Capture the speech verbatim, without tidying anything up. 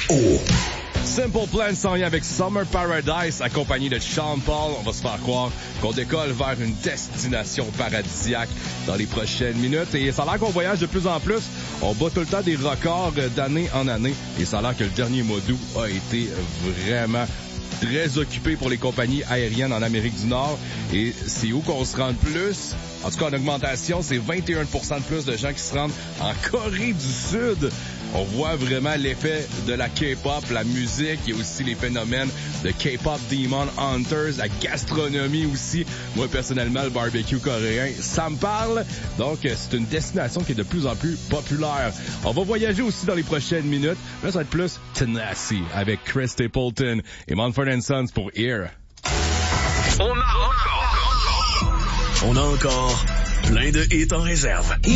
O. Simple Plan s'en vient avec Summer Paradise, accompagné de Sean Paul. On va se faire croire qu'on décolle vers une destination paradisiaque dans les prochaines minutes. Et ça a l'air qu'on voyage de plus en plus. On bat tout le temps des records d'année en année. Et ça a l'air que le dernier mois d'août a été vraiment très occupé pour les compagnies aériennes en Amérique du Nord. Et c'est où qu'on se rend le plus? En tout cas, en augmentation, c'est vingt et un pour cent de plus de gens qui se rendent en Corée du Sud. On voit vraiment l'effet de la K-pop, la musique, il y a aussi les phénomènes de K-pop Demon Hunters, la gastronomie aussi. Moi, personnellement, le barbecue coréen, ça me parle. Donc, c'est une destination qui est de plus en plus populaire. On va voyager aussi dans les prochaines minutes. Là, ça va être plus Tennessee avec Chris Stapleton et Mumford and Sons pour Here. On a encore, on a encore plein de hits en réserve.